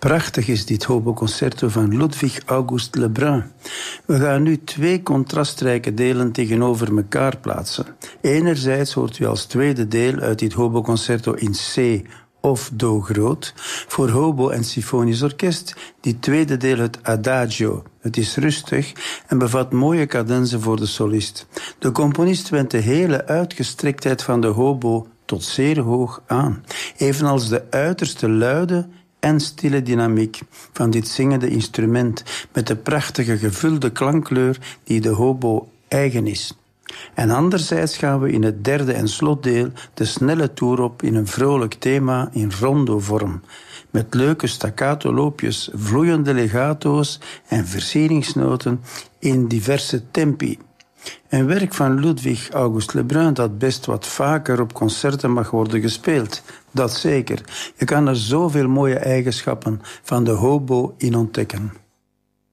Prachtig is dit hobo-concerto van Ludwig-August Lebrun. We gaan nu 2 contrastrijke delen tegenover elkaar plaatsen. Enerzijds hoort u als tweede deel uit dit hobo-concerto in C of Do groot, voor hobo en symfonisch orkest, dit tweede deel het Adagio. Het is rustig en bevat mooie cadenzen voor de solist. De componist wendt de hele uitgestrektheid van de hobo tot zeer hoog aan, evenals de uiterste luide en stille dynamiek van dit zingende instrument met de prachtige gevulde klankkleur die de hobo eigen is. En anderzijds gaan we in het derde en slotdeel de snelle toer op in een vrolijk thema in rondo-vorm, met leuke staccato-loopjes, vloeiende legato's en versieringsnoten in diverse tempi. Een werk van Ludwig-August Lebrun dat best wat vaker op concerten mag worden gespeeld. Dat zeker. Je kan er zoveel mooie eigenschappen van de hobo in ontdekken.